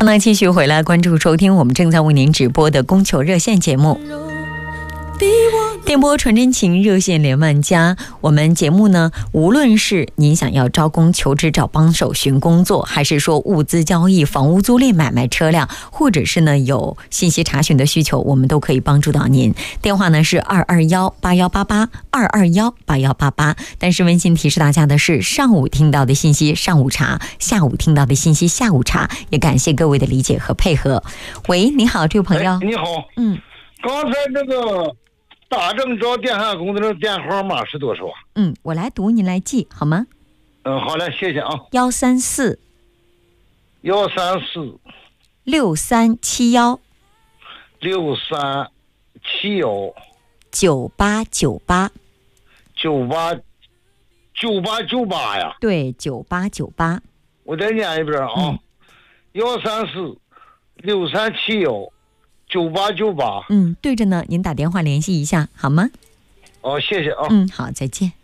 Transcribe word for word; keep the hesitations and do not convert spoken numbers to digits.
那继续回来关注收听我们正在为您直播的供求热线节目。电波传真情热线连万家，我们节目呢，无论是您想要招工求职找帮手寻工作，还是说物资交易、房屋租赁、买卖车辆，或者是呢有信息查询的需求，我们都可以帮助到您。电话呢是二二幺八幺八八二二幺八幺八八。但是温馨提示大家的是，上午听到的信息上午查，下午听到的信息下午查，也感谢各位的理解和配合。喂，你好，这位朋友。 哎、你好， 嗯， 刚才那个打正招电焊工的那电话码是多少啊？ 嗯，我来读，你来记好吗？ 嗯，好嘞，谢谢啊。 幺三四幺三四六三七幺六三七幺九八九八九八九八九八呀。 对，九八九八。 我再念一遍啊，幺三四六三七幺九八九八。 嗯，对着呢，您打电话联系一下好吗？ 哦，谢谢啊。 嗯，好，再见。